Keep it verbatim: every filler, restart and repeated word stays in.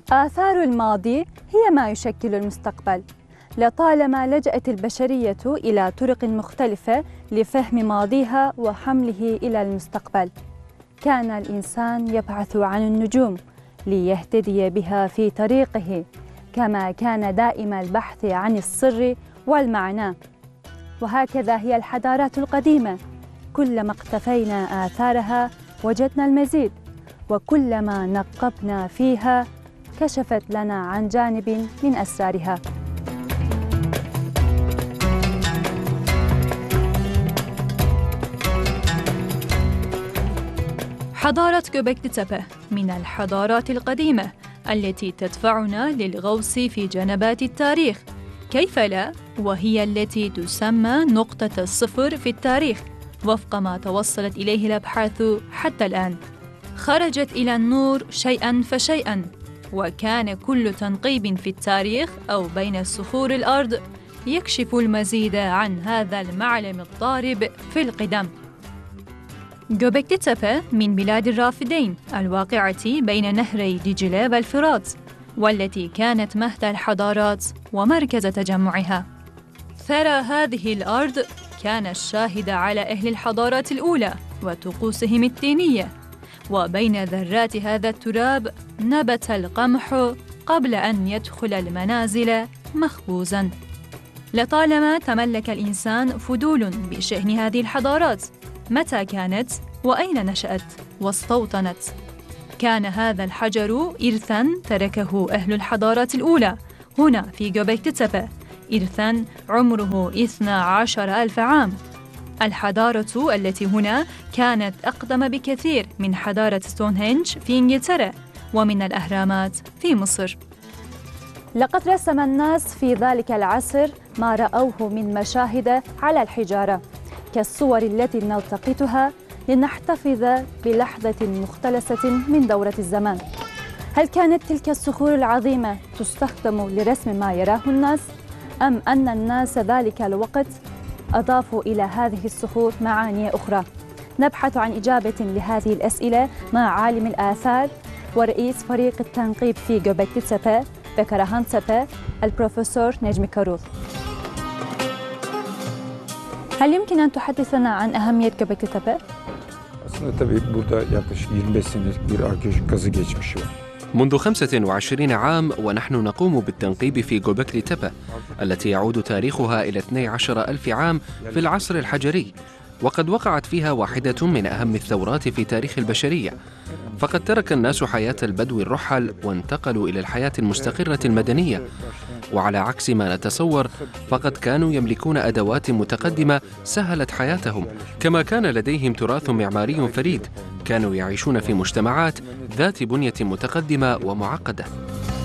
آثار الماضي هي ما يشكل المستقبل. لطالما لجأت البشرية إلى طرق مختلفة لفهم ماضيها وحمله إلى المستقبل. كان الإنسان يبحث عن النجوم ليهتدي بها في طريقه، كما كان دائم البحث عن السر والمعنى. وهكذا هي الحضارات القديمة، كلما اقتفينا آثارها وجدنا المزيد، وكلما نقبنا فيها كشفت لنا عن جانب من أسرارها. حضارة جوبكلي تيبي من الحضارات القديمة التي تدفعنا للغوص في جنبات التاريخ، كيف لا؟ وهي التي تسمى نقطة الصفر في التاريخ وفق ما توصلت إليه الأبحاث حتى الآن. خرجت إلى النور شيئاً فشيئاً، وكان كل تنقيب في التاريخ أو بين صخور الأرض يكشف المزيد عن هذا المعلم الضارب في القدم. جوبكلي تيبي من بلاد الرافدين الواقعة بين نهري دجلة والفرات، والتي كانت مهد الحضارات ومركز تجمعها. ثرى هذه الأرض كان الشاهد على أهل الحضارات الأولى وطقوسهم الدينية، وبين ذرات هذا التراب نبت القمح قبل أن يدخل المنازل مخبوزاً. لطالما تملك الإنسان فضول بشأن هذه الحضارات، متى كانت وأين نشأت واستوطنت. كان هذا الحجر إرثاً تركه أهل الحضارات الأولى هنا في جوبكلي تيبي، إرثاً عمره اثنا عشر ألف عام. الحضارة التي هنا كانت أقدم بكثير من حضارة ستونهنج في إنجلترا ومن الأهرامات في مصر. لقد رسم الناس في ذلك العصر ما رأوه من مشاهد على الحجارة كالصور التي نلتقطها لنحتفظ بلحظة مختلسة من دورة الزمان. هل كانت تلك الصخور العظيمة تستخدم لرسم ما يراه الناس، أم أن الناس ذلك الوقت أضافوا إلى هذه الصخور معاني أخرى؟ نبحث عن إجابة لهذه الأسئلة مع عالم الآثار ورئيس فريق التنقيب في جوبكلي تيبي بكرهان تيبي، البروفيسور نجمي كاروض. هل يمكن أن تحدثنا عن أهمية جوبكلي تيبي؟ Aslında tabii burada yaklaşık yirmi beş senelik bir arkeolojik kazı geçmişi var. منذ خمسة وعشرين عام ونحن نقوم بالتنقيب في جوبكلي تيبي التي يعود تاريخها إلى اثني عشر ألف عام في العصر الحجري، وقد وقعت فيها واحدة من أهم الثورات في تاريخ البشرية. فقد ترك الناس حياة البدو الرحل وانتقلوا إلى الحياة المستقرة المدنية، وعلى عكس ما نتصور فقد كانوا يملكون أدوات متقدمة سهلت حياتهم، كما كان لديهم تراث معماري فريد. كانوا يعيشون في مجتمعات ذات بنية متقدمة ومعقدة.